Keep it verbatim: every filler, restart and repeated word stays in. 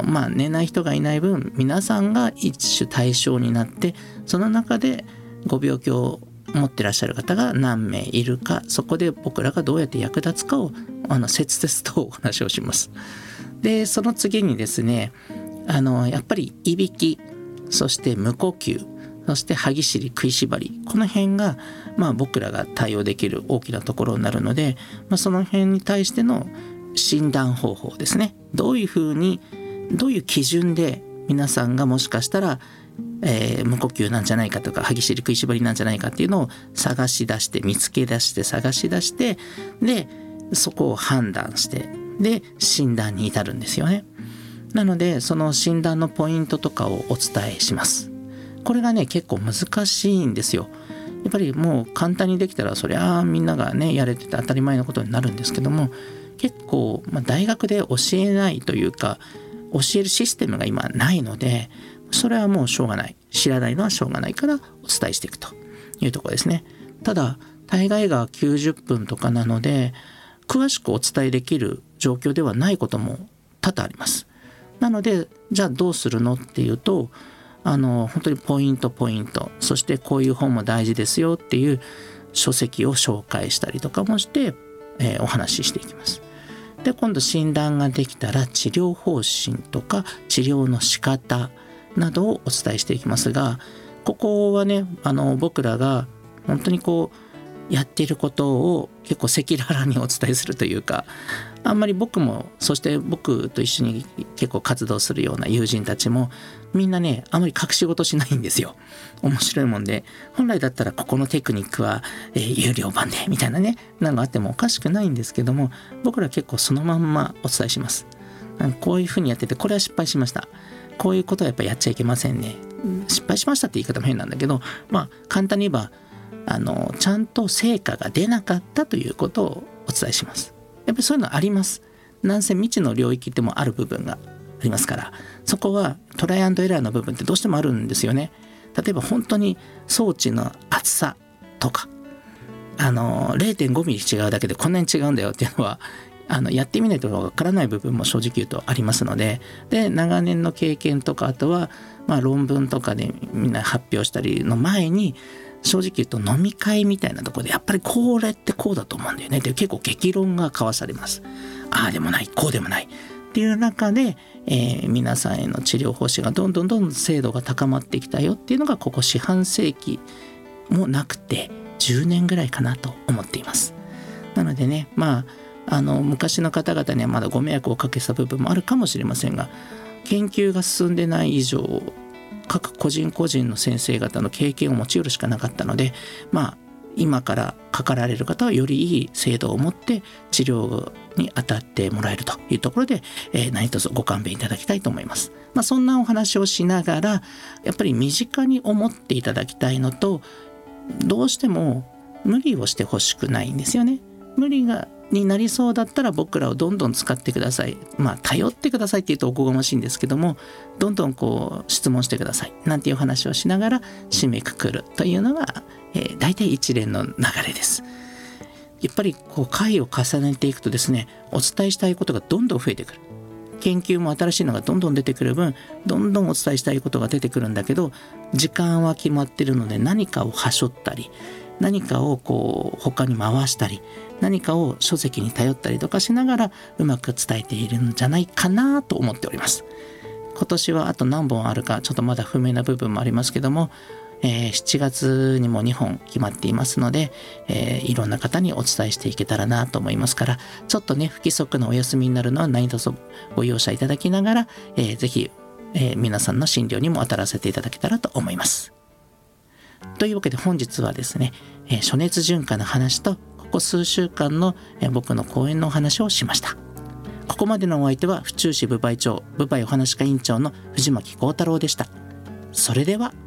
まあ寝ない人がいない分、皆さんが一種対象になって、その中でご病気を持ってらっしゃる方が何名いるか、そこで僕らがどうやって役立つかをあの切々とお話をします。でその次にですね、あのやっぱりいびき、そして無呼吸、そして歯ぎしり、食いしばり、この辺が、まあ、僕らが対応できる大きなところになるので、まあ、その辺に対しての診断方法ですね。どういうふうに、どういう基準で皆さんがもしかしたら、えー、無呼吸なんじゃないかとか、歯ぎしり食いしばりなんじゃないかっていうのを探し出して、見つけ出して、探し出して、でそこを判断して、で診断に至るんですよね。なのでその診断のポイントとかをお伝えします。これがね結構難しいんですよ。やっぱりもう簡単にできたらそりゃあみんながねやれてて当たり前のことになるんですけども、結構、まあ、大学で教えないというか、教えるシステムが今ないので、それはもうしょうがない、知らないのはしょうがないからお伝えしていくというところですね。ただ大概がきゅうじゅっぷんとかなので、詳しくお伝えできる状況ではないことも多々あります。なのでじゃあどうするのっていうと、あの本当にポイントポイント、そしてこういう本も大事ですよっていう書籍を紹介したりとかもして、えー、お話ししていきます。で今度診断ができたら治療方針とか治療の仕方などをお伝えしていきますが、ここはね、あの僕らが本当にこうやっていることを結構赤裸々にお伝えするというか、あんまり僕も、そして僕と一緒に結構活動するような友人たちもみんなね、あまり隠し事しないんですよ。面白いもんで、本来だったらここのテクニックは、えー、有料版でみたいなね、なんかあってもおかしくないんですけども、僕ら結構そのまんまお伝えします。こういうふうにやってて、これは失敗しました、こういうことはやっぱやっちゃいけませんね、失敗しましたって言い方も変なんだけど、まあ簡単に言えばあのちゃんと成果が出なかったということをお伝えします。やっぱりそういうのあります。なんせ未知の領域でもある部分がありますから、そこはトライアンドエラーの部分ってどうしてもあるんですよね。例えば本当に装置の厚さとか、あの れいてんごミリ違うだけでこんなに違うんだよっていうのは、あのやってみないとわからない部分も正直言うとありますので、で長年の経験とか、あとはまあ論文とかでみんな発表したりの前に、正直言うと飲み会みたいなところでやっぱりこれってこうだと思うんだよねで結構激論が交わされます。ああでもない、こうでもないっていう中で、えー、皆さんへの治療方針がどんどんどんどん精度が高まってきたよっていうのが、ここ四半世紀もなくてじゅうねんぐらいかなと思っています。なのでね、まああの昔の方々にはまだご迷惑をおかけした部分もあるかもしれませんが、研究が進んでない以上、各個人個人の先生方の経験を持ち寄るしかなかったので、まあ今からかかられる方はよりいい制度を持って治療に当たってもらえるというところで、えー、何卒ご勘弁いただきたいと思います。まあ、そんなお話をしながら、やっぱり身近に思っていただきたいのと、どうしても無理をしてほしくないんですよね。無理がになりそうだったら僕らをどんどん使ってください。まあ頼ってくださいって言うとおこがましいんですけども、どんどんこう質問してくださいなんていう話をしながら締めくくるというのが、えー、大体一連の流れです。やっぱりこう回を重ねていくとですね、お伝えしたいことがどんどん増えてくる。研究も新しいのがどんどん出てくる分、どんどんお伝えしたいことが出てくるんだけど、時間は決まってるので、何かをはしょったり、何かをこう他に回したり、何かを書籍に頼ったりとかしながらうまく伝えているんじゃないかなと思っております。今年はあと何本あるかちょっとまだ不明な部分もありますけども、えー、しちがつにもにほん決まっていますので、えー、いろんな方にお伝えしていけたらなと思いますから、ちょっとね不規則なお休みになるのは何卒ご容赦いただきながら、えー、ぜひ、えー、皆さんの診療にも当たらせていただけたらと思います。というわけで本日はですね、えー、暑熱順化の話とここ数週間の、えー、僕の講演のお話をしました。ここまでのお相手は府中市分配長分配お話家委員長の藤巻幸太郎でした。それでは。